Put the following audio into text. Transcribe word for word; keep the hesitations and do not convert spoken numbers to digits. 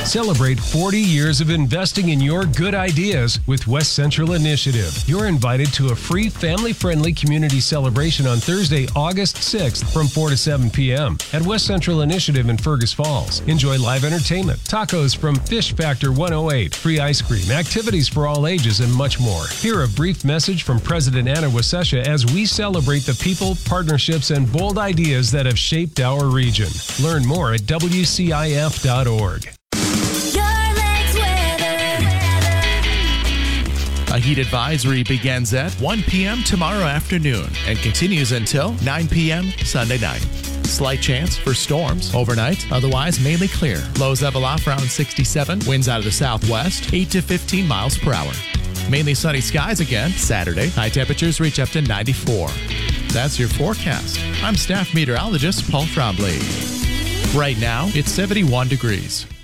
Celebrate forty years of investing in your good ideas with West Central Initiative. You're invited to a free family-friendly community celebration on Thursday, August sixth from four to seven p.m. at West Central Initiative in Fergus Falls. Enjoy live entertainment, tacos from Fish Factor one oh eight, free ice cream, activities for all ages, and much more. Hear a brief message from President Anna Wasesha as we celebrate the people, partnerships, and bold ideas that have shaped our region. Learn more at W C I F dot org. A heat advisory begins at one p.m. tomorrow afternoon and continues until nine p.m. Sunday night. Slight chance for storms overnight, otherwise mainly clear. Lows level off around sixty-seven, winds out of the southwest, eight to fifteen miles per hour. Mainly sunny skies again Saturday. High temperatures reach up to ninety-four. That's your forecast. I'm staff meteorologist Paul Trombley. Right now, it's seventy-one degrees.